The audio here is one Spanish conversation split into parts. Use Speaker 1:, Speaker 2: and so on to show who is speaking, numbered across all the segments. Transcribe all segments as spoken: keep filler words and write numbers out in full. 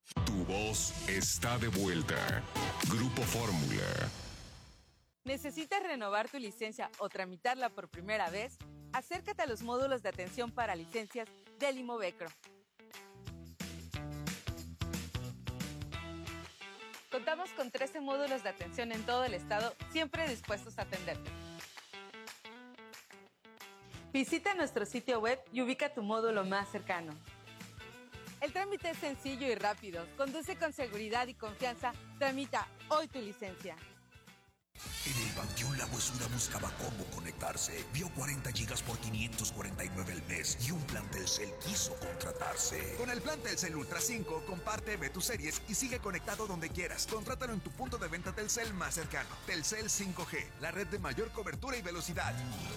Speaker 1: Tu voz está de vuelta. Grupo Fórmula.
Speaker 2: ¿Necesitas renovar tu licencia o tramitarla por primera vez? Acércate a los módulos de atención para licencias del Imovecro. Contamos con trece módulos de atención en todo el estado, siempre dispuestos a atenderte. Visita nuestro sitio web y ubica tu módulo más cercano. El trámite es sencillo y rápido. Conduce con seguridad y confianza. Tramita hoy tu licencia.
Speaker 3: En el Panteón Lagoesura buscaba cómo conectarse. Vio cuarenta gigas por quinientos cuarenta y nueve al mes y un plan Telcel quiso contratarse.
Speaker 4: Con el plan Telcel Ultra cinco, comparte, ve tus series y sigue conectado donde quieras. Contrátalo en tu punto de venta Telcel más cercano. Telcel cinco G, la red de mayor cobertura y velocidad.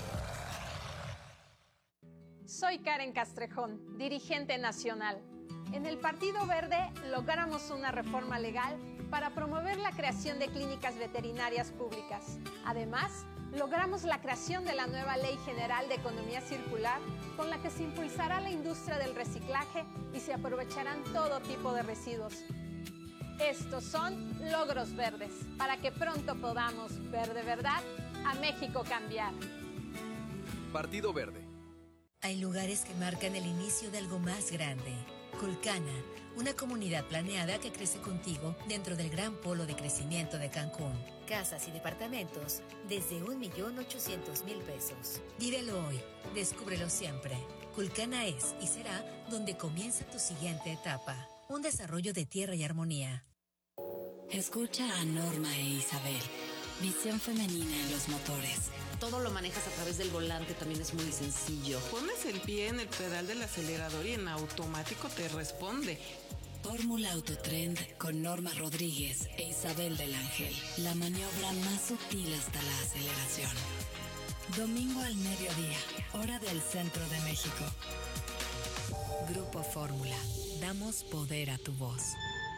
Speaker 5: Soy Karen Castrejón, dirigente nacional. En el Partido Verde logramos una reforma legal para promover la creación de clínicas veterinarias públicas. Además, logramos la creación de la nueva Ley General de Economía Circular, con la que se impulsará la industria del reciclaje y se aprovecharán todo tipo de residuos. Estos son logros verdes, para que pronto podamos ver de verdad a México cambiar.
Speaker 6: Partido Verde.
Speaker 7: Hay lugares que marcan el inicio de algo más grande. Culcana, una comunidad planeada que crece contigo dentro del gran polo de crecimiento de Cancún. Casas y departamentos desde un millón ochocientos mil pesos. Vívelo hoy, descúbrelo siempre. Culcana es y será donde comienza tu siguiente etapa. Un desarrollo de tierra y armonía.
Speaker 8: Escucha a Norma e Isabel. Visión femenina en los motores.
Speaker 9: Todo lo manejas a través del volante, también es muy sencillo.
Speaker 10: Pones el pie en el pedal del acelerador y en automático te responde.
Speaker 8: Fórmula Autotrend con Norma Rodríguez e Isabel del Ángel. La maniobra más sutil hasta la aceleración. Domingo al mediodía, hora del centro de México. Grupo Fórmula. Damos poder a tu voz.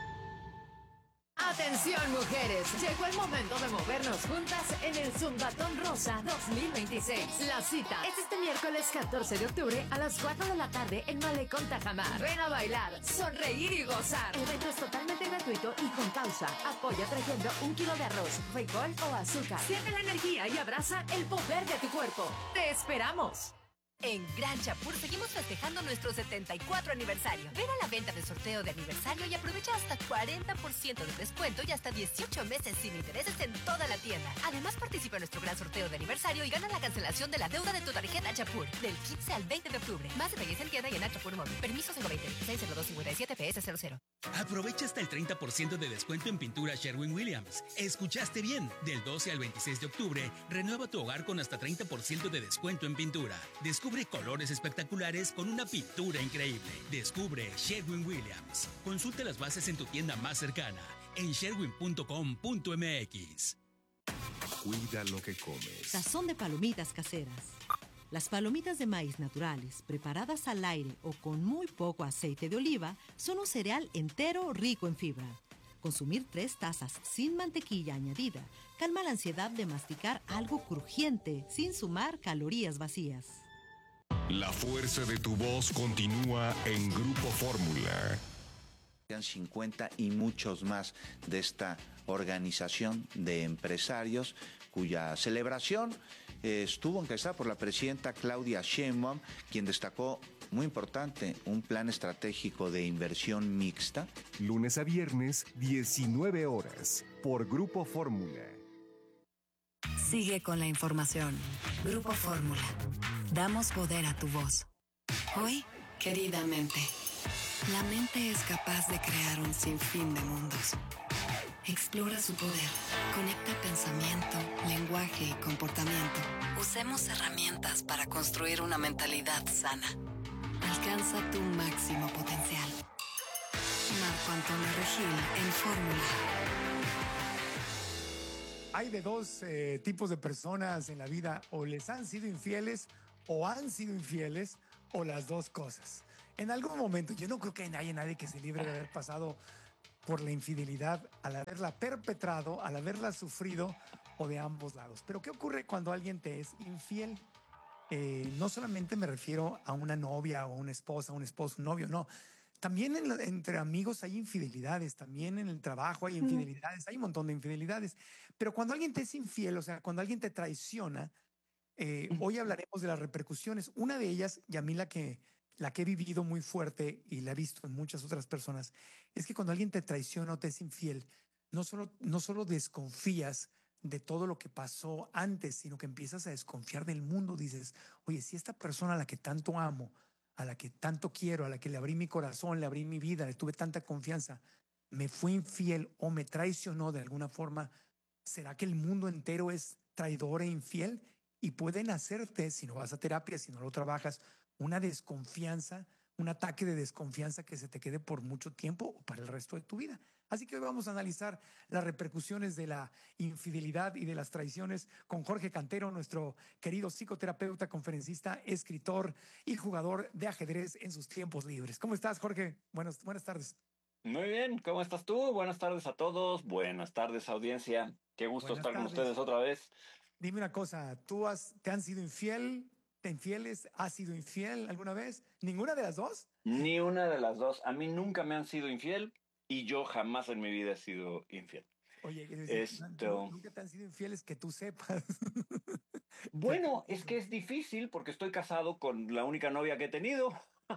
Speaker 11: Atención mujeres, llegó el momento de movernos juntas en el Zumbatón Rosa dos mil veintiséis. La cita es este miércoles catorce de octubre a las cuatro de la tarde en Malecón Tajamar. Ven a bailar, sonreír y gozar. El evento es totalmente gratuito y con causa. Apoya trayendo un kilo de arroz, frijol o azúcar. Siente la energía y abraza el poder de tu cuerpo. ¡Te esperamos!
Speaker 12: En Gran Chapur seguimos festejando nuestro setenta y cuatro aniversario. Ven a la venta de sorteo de aniversario y aprovecha hasta cuarenta por ciento de descuento y hasta dieciocho meses sin intereses en toda la tienda. Además, participa en nuestro gran sorteo de aniversario y gana la cancelación de la deuda de tu tarjeta Chapur del quince al veinte de octubre. Más detalles en tienda y en Chapur Móvil. Permiso cero veinte seis cero dos cincuenta y siete P S cero cero.
Speaker 13: Aprovecha hasta el treinta por ciento de descuento en pintura Sherwin-Williams. ¿Escuchaste bien? Del doce al veintiséis de octubre, renueva tu hogar con hasta treinta por ciento de descuento en pintura. Descubre colores espectaculares con una pintura increíble. Descubre Sherwin-Williams. Consulta las bases en tu tienda más cercana, en sherwin punto com punto m x.
Speaker 1: Cuida lo que comes.
Speaker 14: Sazón de palomitas caseras. Las palomitas de maíz naturales, preparadas al aire o con muy poco aceite de oliva, son un cereal entero rico en fibra. Consumir tres tazas sin mantequilla añadida calma la ansiedad de masticar algo crujiente sin sumar calorías vacías.
Speaker 1: La fuerza de tu voz continúa en Grupo Fórmula.
Speaker 15: cincuenta y muchos más de esta organización de empresarios cuya celebración eh, estuvo encabezada por la presidenta Claudia Sheinbaum, quien destacó, muy importante, un plan estratégico de inversión mixta.
Speaker 1: Lunes a viernes, diecinueve horas, por Grupo Fórmula.
Speaker 8: Sigue con la información. Grupo Fórmula. Damos poder a tu voz. Hoy, querida mente. La mente es capaz de crear un sinfín de mundos. Explora su poder. Conecta pensamiento, lenguaje y comportamiento. Usemos herramientas para construir una mentalidad sana. Alcanza tu máximo potencial. Marco Antonio Regil en Fórmula.
Speaker 16: Hay de dos eh, tipos de personas en la vida, o les han sido infieles o han sido infieles o las dos cosas. En algún momento, yo no creo que haya nadie, nadie que se libre de haber pasado por la infidelidad, al haberla perpetrado, al haberla sufrido o de ambos lados. Pero ¿qué ocurre cuando alguien te es infiel? Eh, no solamente me refiero a una novia o una esposa, un esposo, un novio, no. también en la- entre amigos hay infidelidades, también en el trabajo hay infidelidades, hay un montón de infidelidades. Pero cuando alguien te es infiel, o sea, cuando alguien te traiciona, eh, hoy hablaremos de las repercusiones. Una de ellas, y a mí la que, la que he vivido muy fuerte y la he visto en muchas otras personas, es que cuando alguien te traiciona o te es infiel, no solo, no solo desconfías de todo lo que pasó antes, sino que empiezas a desconfiar del mundo. Dices, oye, si esta persona a la que tanto amo, a la que tanto quiero, a la que le abrí mi corazón, le abrí mi vida, le tuve tanta confianza, me fue infiel o me traicionó de alguna forma, ¿será que el mundo entero es traidor e infiel? Y pueden hacerte, si no vas a terapia, si no lo trabajas, una desconfianza, un ataque de desconfianza que se te quede por mucho tiempo o para el resto de tu vida. Así que hoy vamos a analizar las repercusiones de la infidelidad y de las traiciones con Jorge Cantero, nuestro querido psicoterapeuta, conferencista, escritor y jugador de ajedrez en sus tiempos libres. ¿Cómo estás, Jorge? Buenas, buenas tardes.
Speaker 17: Muy bien, ¿cómo estás tú? Buenas tardes a todos, buenas tardes audiencia, qué gusto
Speaker 16: Buenas
Speaker 17: estar con
Speaker 16: tardes.
Speaker 17: ustedes otra vez.
Speaker 16: Dime una cosa, ¿tú has, te han sido infiel? ¿Te infieles? ¿Has sido infiel alguna vez? ¿Ninguna de las dos?
Speaker 17: Ni una de las dos, a mí nunca me han sido infiel y yo jamás en mi vida he sido infiel.
Speaker 16: Oye, es decir,
Speaker 17: Esto...
Speaker 16: nunca te han sido infieles que tú sepas.
Speaker 17: Bueno, es que es difícil porque estoy casado con la única novia que he tenido.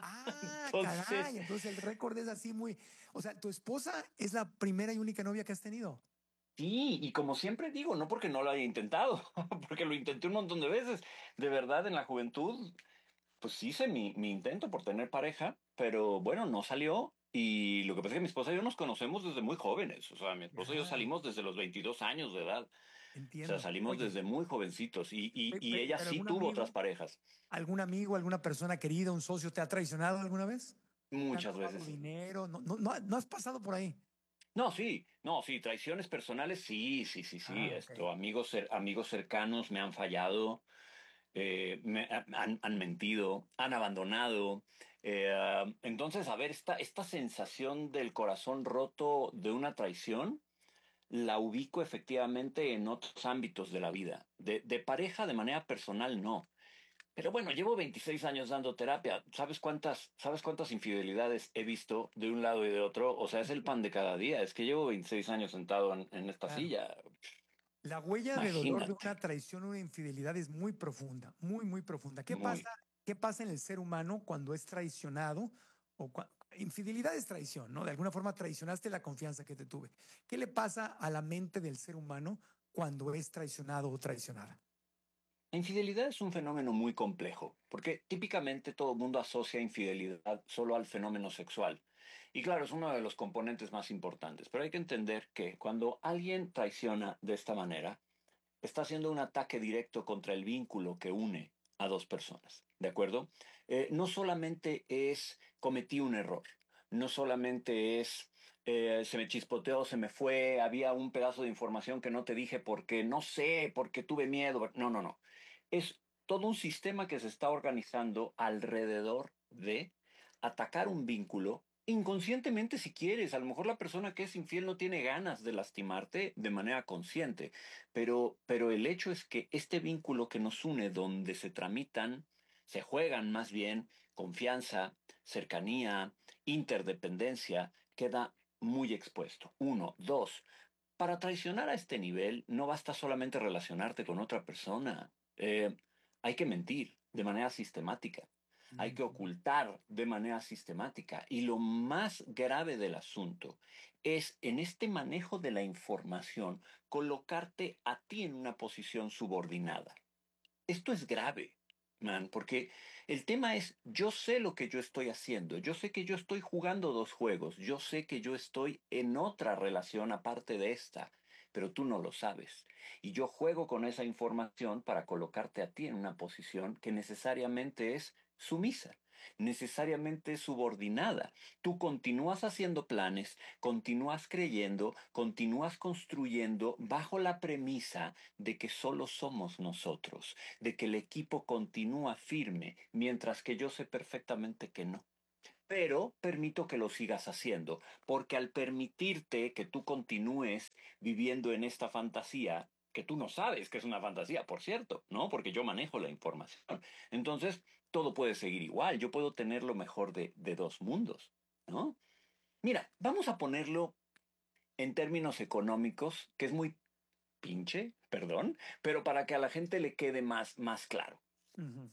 Speaker 16: Ah,
Speaker 17: Entonces...
Speaker 16: caray, entonces el récord es así muy... O sea, ¿tu esposa es la primera y única novia que has tenido?
Speaker 17: Sí, y como siempre digo, no porque no lo haya intentado, porque lo intenté un montón de veces. De verdad, en la juventud, pues hice mi, mi intento por tener pareja, pero bueno, no salió. Y lo que pasa es que mi esposa y yo nos conocemos desde muy jóvenes. O sea, mi esposa y yo salimos desde los veintidós años de edad.
Speaker 16: Entiendo.
Speaker 17: O sea, salimos
Speaker 16: Oye,
Speaker 17: desde muy jovencitos. Y, y,
Speaker 16: pe-
Speaker 17: y
Speaker 16: pe-
Speaker 17: ella
Speaker 16: pero
Speaker 17: sí
Speaker 16: algún
Speaker 17: tuvo
Speaker 16: amigo,
Speaker 17: otras parejas.
Speaker 16: ¿algún amigo, alguna persona querida, un socio te ha traicionado alguna vez? ¿Te han
Speaker 17: Muchas
Speaker 16: robado
Speaker 17: veces.
Speaker 16: dinero? ¿No, no, no, no has pasado por ahí?
Speaker 17: No, sí, no, sí, traiciones personales, sí, sí, sí, sí.
Speaker 16: Ah, ok.
Speaker 17: Esto, amigos, cer- amigos cercanos me han fallado. eh, me, han, han mentido, han abandonado. eh, entonces, a ver, esta, esta sensación del corazón roto de una traición, la ubico efectivamente en otros ámbitos de la vida. De, de pareja, de manera personal, no. Pero bueno, llevo veintiséis años dando terapia. ¿Sabes cuántas, sabes cuántas infidelidades he visto de un lado y de otro? O sea, es el pan de cada día. Es que llevo veintiséis años sentado en, en esta
Speaker 16: Claro.
Speaker 17: silla.
Speaker 16: La huella de dolor de
Speaker 17: Imagínate.
Speaker 16: una traición o una infidelidad es muy profunda, muy, muy profunda. ¿Qué
Speaker 17: Muy.
Speaker 16: pasa, qué pasa en el ser humano cuando es traicionado? O cua- infidelidad es traición, ¿no? De alguna forma traicionaste la confianza que te tuve. ¿Qué le pasa a la mente del ser humano cuando es traicionado o traicionada?
Speaker 17: La infidelidad es un fenómeno muy complejo, porque típicamente todo el mundo asocia infidelidad solo al fenómeno sexual. Y claro, es uno de los componentes más importantes, pero hay que entender que cuando alguien traiciona de esta manera, está haciendo un ataque directo contra el vínculo que une a dos personas, ¿de acuerdo? Eh, no solamente es cometí un error, no solamente es eh, se me chispoteó, se me fue, había un pedazo de información que no te dije porque no sé, porque tuve miedo. No, no, no. Es todo un sistema que se está organizando alrededor de atacar un vínculo inconscientemente si quieres. A lo mejor la persona que es infiel no tiene ganas de lastimarte de manera consciente, pero, pero el hecho es que este vínculo que nos une, donde se tramitan, se juegan más bien confianza, cercanía, interdependencia, queda muy expuesto. Uno. Dos. Para traicionar a este nivel no basta solamente relacionarte con otra persona. Eh, hay que mentir de manera sistemática. Hay que ocultar de manera sistemática. Y lo más grave del asunto es en este manejo de la información colocarte a ti en una posición subordinada. Esto es grave, man, porque el tema es, yo sé lo que yo estoy haciendo, yo sé que yo estoy jugando dos juegos, yo sé que yo estoy en otra relación aparte de esta, pero tú no lo sabes. Y yo juego con esa información para colocarte a ti en una posición que necesariamente es sumisa, necesariamente subordinada. Tú continúas haciendo planes, continúas creyendo, continúas construyendo bajo la premisa de que solo somos nosotros, de que el equipo continúa firme, mientras que yo sé perfectamente que no. Pero permito que lo sigas haciendo, porque al permitirte que tú continúes viviendo en esta fantasía, que tú no sabes que es una fantasía, por cierto, ¿no? Porque yo manejo la información. Entonces, todo puede seguir igual. Yo puedo tener lo mejor de, de dos mundos. ¿no? Mira, vamos a ponerlo en términos económicos, que es muy pinche, perdón, pero para que a la gente le quede más, más claro.
Speaker 16: Uh-huh.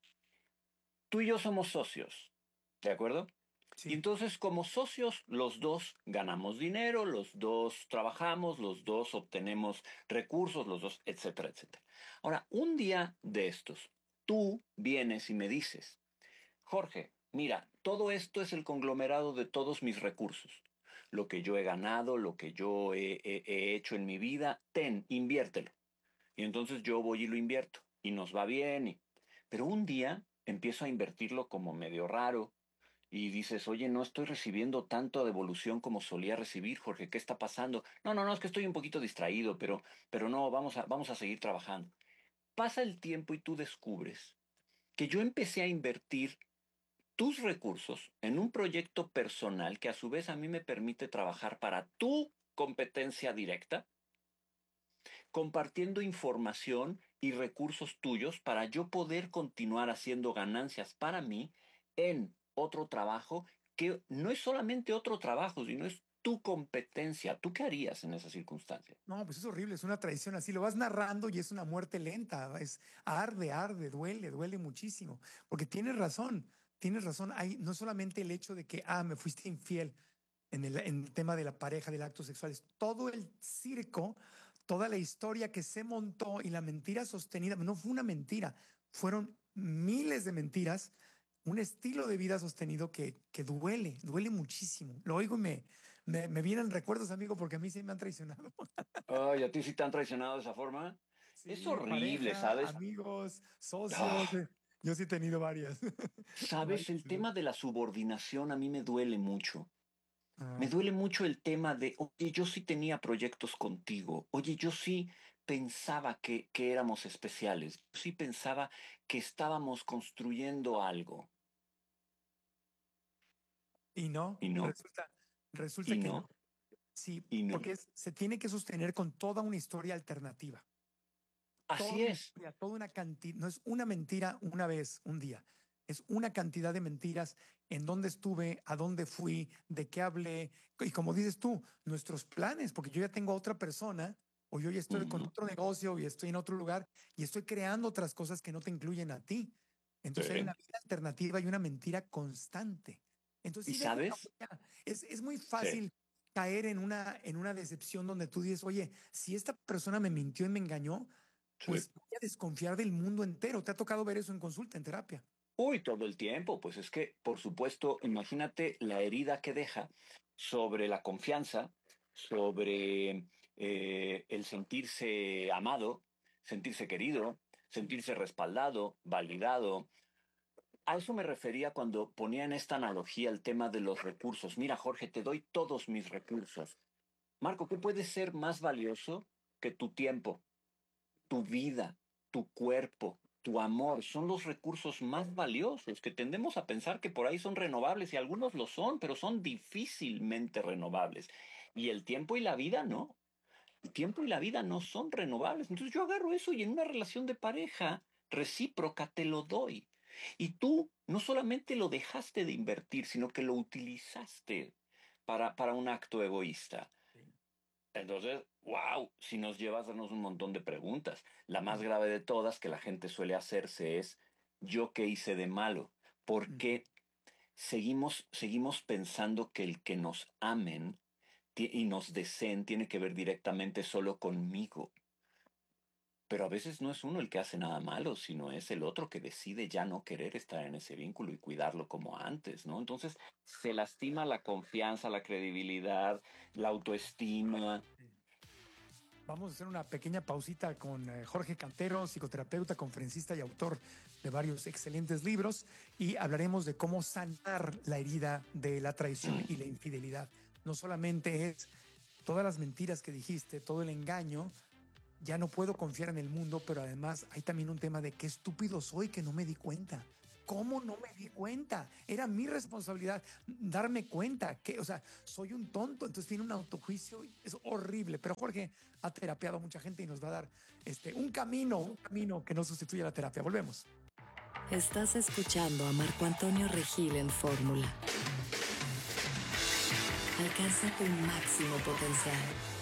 Speaker 17: Tú y yo somos socios, ¿de acuerdo?
Speaker 16: Sí.
Speaker 17: Y entonces, como socios, los dos ganamos dinero, los dos trabajamos, los dos obtenemos recursos, los dos, etcétera, etcétera. Ahora, un día de estos, tú vienes y me dices, Jorge, mira, todo esto es el conglomerado de todos mis recursos. Lo que yo he ganado, lo que yo he, he, he hecho en mi vida, ten, inviértelo. Y entonces yo voy y lo invierto, y nos va bien. Y... Pero un día empiezo a invertirlo como medio raro, y dices, oye, no estoy recibiendo tanto devolución como solía recibir, Jorge, ¿qué está pasando? No, no, no, es que estoy un poquito distraído, pero, pero no, vamos a, vamos a seguir trabajando. Pasa el tiempo y tú descubres que yo empecé a invertir tus recursos en un proyecto personal que a su vez a mí me permite trabajar para tu competencia directa, compartiendo información y recursos tuyos para yo poder continuar haciendo ganancias para mí en otro trabajo que no es solamente otro trabajo, sino es tu competencia. ¿Tú qué harías en esa circunstancia?
Speaker 16: No, pues es horrible, es una traición así. Lo vas narrando y es una muerte lenta. Es arde, arde, duele, duele muchísimo. Porque tienes razón, tienes razón. Hay no solamente el hecho de que, ah, me fuiste infiel en el, en el tema de la pareja, del acto sexual, es todo el circo, toda la historia que se montó y la mentira sostenida. No fue una mentira, fueron miles de mentiras. Un estilo de vida sostenido que, que duele, duele muchísimo. Lo oigo y me, me, me vienen recuerdos, amigo, porque a mí sí me han traicionado.
Speaker 17: Ay, ¿a ti sí te han traicionado de esa forma? Sí, es horrible, pareja, ¿sabes?
Speaker 16: Amigos, socios, oh. Yo sí he tenido varias.
Speaker 17: ¿Sabes? El tema de la subordinación a mí me duele mucho. Ah. Me duele mucho el tema de, oye, yo sí tenía proyectos contigo. Oye, yo sí pensaba que, que éramos especiales. Yo sí pensaba que estábamos construyendo algo.
Speaker 16: Y no,
Speaker 17: y no.
Speaker 16: resulta, resulta
Speaker 17: ¿Y
Speaker 16: que
Speaker 17: no.
Speaker 16: no. Sí,
Speaker 17: ¿Y no?
Speaker 16: porque es, se tiene que sostener con toda una historia alternativa.
Speaker 17: Así
Speaker 16: toda
Speaker 17: es.
Speaker 16: Una, toda una cantidad, no es una mentira una vez, un día. Es una cantidad de mentiras en dónde estuve, a dónde fui, de qué hablé. Y como dices tú, nuestros planes, porque yo ya tengo a otra persona, o yo ya estoy uh-huh. con otro negocio y estoy en otro lugar y estoy creando otras cosas que no te incluyen a ti. Entonces sí. hay una vida alternativa y una mentira constante. Entonces,
Speaker 17: ¿Y
Speaker 16: sí,
Speaker 17: sabes?
Speaker 16: Es, es muy fácil sí. caer en una, en una decepción donde tú dices, oye, si esta persona me mintió y me engañó, sí. pues voy a desconfiar del mundo entero. ¿Te ha tocado ver eso en consulta, en terapia?
Speaker 17: Uy, todo el tiempo. Pues es que, por supuesto, imagínate la herida que deja sobre la confianza, sobre eh, el sentirse amado, sentirse querido, sentirse respaldado, validado. A eso me refería cuando ponía en esta analogía el tema de los recursos. Mira, Jorge, te doy todos mis recursos. Marco, ¿qué puede ser más valioso que tu tiempo, tu vida, tu cuerpo, tu amor? Son los recursos más valiosos que tendemos a pensar que por ahí son renovables y algunos lo son, pero son difícilmente renovables. Y el tiempo y la vida no. El tiempo y la vida no son renovables. Entonces yo agarro eso y en una relación de pareja recíproca te lo doy. Y tú no solamente lo dejaste de invertir, sino que lo utilizaste para, para un acto egoísta. Entonces, wow, si nos lleva a hacernos un montón de preguntas. La más grave de todas que la gente suele hacerse es, ¿yo qué hice de malo? ¿Por qué seguimos, seguimos pensando que el que nos amen y nos deseen tiene que ver directamente solo conmigo? Pero a veces no es uno el que hace nada malo, sino es el otro que decide ya no querer estar en ese vínculo y cuidarlo como antes, ¿no? Entonces se lastima la confianza, la credibilidad, la autoestima.
Speaker 16: Vamos a hacer una pequeña pausita con Jorge Cantero, psicoterapeuta, conferencista y autor de varios excelentes libros, y hablaremos de cómo sanar la herida de la traición y la infidelidad. No solamente es todas las mentiras que dijiste, todo el engaño. Ya no puedo confiar en el mundo, pero además hay también un tema de qué estúpido soy que no me di cuenta. ¿Cómo no me di cuenta? Era mi responsabilidad darme cuenta que, o sea, soy un tonto. Entonces tiene un autojuicio, es horrible. Pero Jorge ha terapiado a mucha gente y nos va a dar este, un camino, un camino que no sustituye a la terapia. Volvemos.
Speaker 8: Estás escuchando a Marco Antonio Regil en Fórmula. Alcanza tu máximo potencial.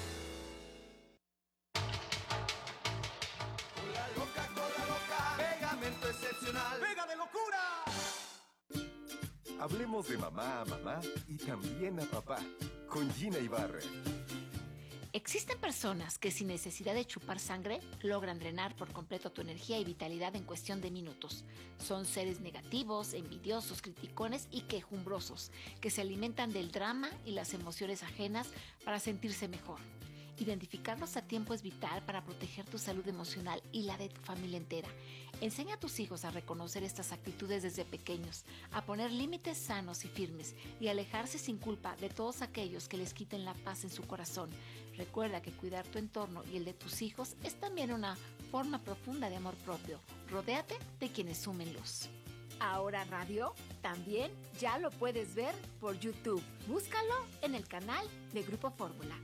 Speaker 18: Cola loca, cola loca, pegamento excepcional, pega de locura.
Speaker 19: Hablemos de mamá a mamá y también a papá, con Gina Ibarra.
Speaker 20: Existen personas que sin necesidad de chupar sangre logran drenar por completo tu energía y vitalidad en cuestión de minutos. Son seres negativos, envidiosos, criticones y quejumbrosos, que se alimentan del drama y las emociones ajenas para sentirse mejor. Identificarlos a tiempo es vital para proteger tu salud emocional y la de tu familia entera. Enseña a tus hijos a reconocer estas actitudes desde pequeños, a poner límites sanos y firmes y alejarse sin culpa de todos aquellos que les quiten la paz en su corazón. Recuerda que cuidar tu entorno y el de tus hijos es también una forma profunda de amor propio. Rodéate de quienes sumen luz. Ahora Radio también ya lo puedes ver por YouTube. Búscalo en el canal de Grupo Fórmula.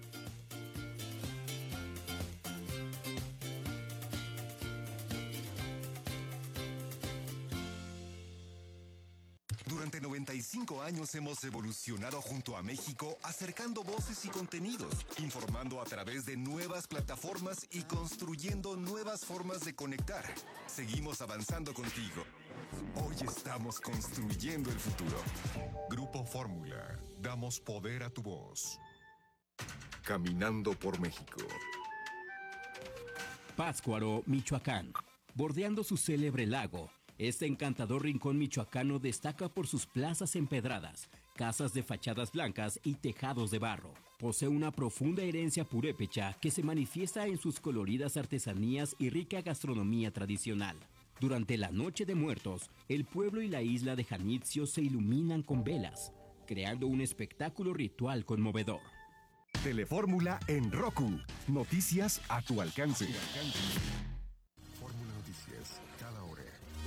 Speaker 1: Durante noventa y cinco años hemos evolucionado junto a México, acercando voces y contenidos, informando a través de nuevas plataformas y construyendo nuevas formas de conectar. Seguimos avanzando contigo. Hoy estamos construyendo el futuro. Grupo Fórmula. Damos poder a tu voz.
Speaker 19: Caminando por México.
Speaker 21: Pátzcuaro, Michoacán. Bordeando su célebre lago, este encantador rincón michoacano destaca por sus plazas empedradas, casas de fachadas blancas y tejados de barro. Posee una profunda herencia purépecha que se manifiesta en sus coloridas artesanías y rica gastronomía tradicional. Durante la Noche de Muertos, el pueblo y la isla de Janitzio se iluminan con velas, creando un espectáculo ritual conmovedor.
Speaker 19: Telefórmula en Roku. Noticias a tu alcance. Fórmula Noticias, cada hora.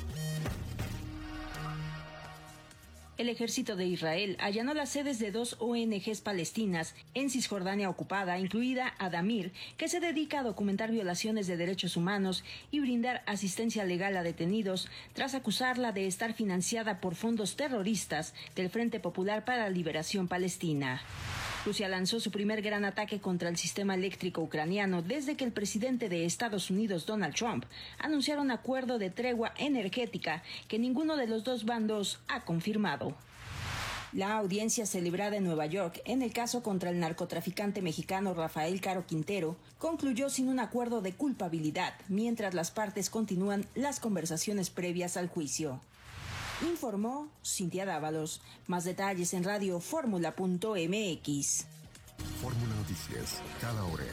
Speaker 22: El ejército de Israel allanó las sedes de dos O N Ges palestinas en Cisjordania ocupada, incluida Adamir, que se dedica a documentar violaciones de derechos humanos y brindar asistencia legal a detenidos, tras acusarla de estar financiada por fondos terroristas del Frente Popular para la Liberación Palestina. Rusia lanzó su primer gran ataque contra el sistema eléctrico ucraniano desde que el presidente de Estados Unidos, Donald Trump, anunciara un acuerdo de tregua energética que ninguno de los dos bandos ha confirmado. La audiencia celebrada en Nueva York en el caso contra el narcotraficante mexicano Rafael Caro Quintero concluyó sin un acuerdo de culpabilidad, mientras las partes continúan las conversaciones previas al juicio. Informó Cintia Dávalos. Más detalles en radio fórmula punto m x.
Speaker 19: Fórmula Noticias, cada hora.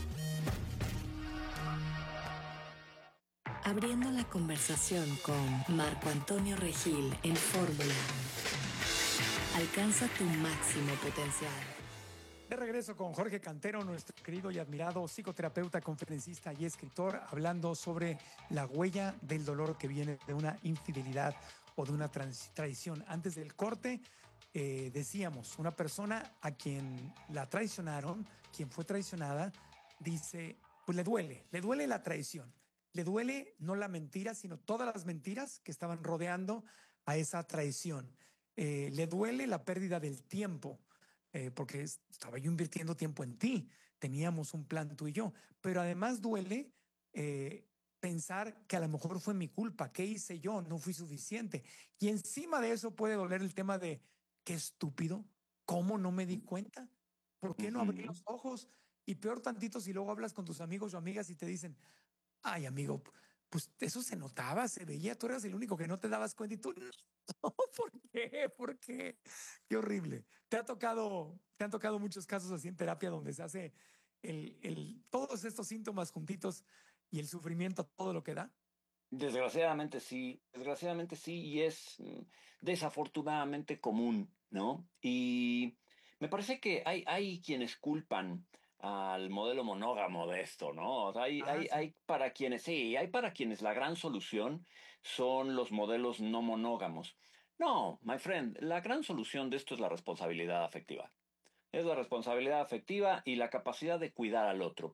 Speaker 8: Abriendo la conversación con Marco Antonio Regil en Fórmula. Alcanza tu máximo potencial.
Speaker 16: De regreso con Jorge Cantero, nuestro querido y admirado psicoterapeuta, conferencista y escritor, hablando sobre la huella del dolor que viene de una infidelidad o de una traición. Antes del corte, eh, decíamos, una persona a quien la traicionaron, quien fue traicionada, dice, pues le duele, le duele la traición. Le duele no la mentira, sino todas las mentiras que estaban rodeando a esa traición. Eh, le duele la pérdida del tiempo, eh, porque estaba yo invirtiendo tiempo en ti, teníamos un plan tú y yo, pero además duele eh, pensar que a lo mejor fue mi culpa, ¿qué hice yo? No fui suficiente. Y encima de eso puede doler el tema de, qué estúpido, ¿cómo no me di cuenta? ¿Por qué no abrí los ojos? Y peor tantito si luego hablas con tus amigos o amigas y te dicen, ay amigo, pues eso se notaba, se veía, tú eras el único que no te dabas cuenta y tú, no, ¿por qué? ¿Por qué? Qué horrible. ¿Te ha tocado, te han tocado muchos casos así en terapia donde se hace el, el, todos estos síntomas juntitos y el sufrimiento, todo lo que da?
Speaker 17: Desgraciadamente sí, desgraciadamente sí, y es desafortunadamente común, ¿no? Y me parece que hay, hay quienes culpan al modelo monógamo de esto, ¿no? O sea, hay, ah, hay, sí. hay para quienes, sí, hay para quienes la gran solución son los modelos no monógamos. No, my friend, la gran solución de esto es la responsabilidad afectiva. Es la responsabilidad afectiva y la capacidad de cuidar al otro.